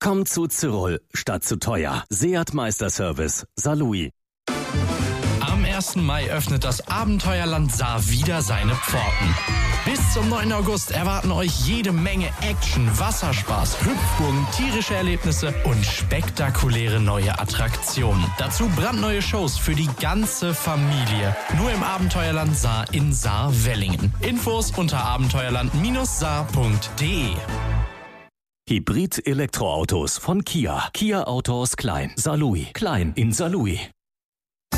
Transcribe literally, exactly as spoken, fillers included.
Kommt zu Cyril statt zu teuer. Seat Meisterservice, Saarlouis. Am ersten Mai öffnet das Abenteuerland Saar wieder seine Pforten. Bis zum neunten August erwarten euch jede Menge Action, Wasserspaß, Hüpfburgen, tierische Erlebnisse und spektakuläre neue Attraktionen. Dazu brandneue Shows für die ganze Familie. Nur im Abenteuerland Saar in Saar-Wellingen. Infos unter abenteuerland Saar punkt de. Hybrid-Elektroautos von Kia. Kia Autos Klein. Saarlouis. Klein in Saarlouis.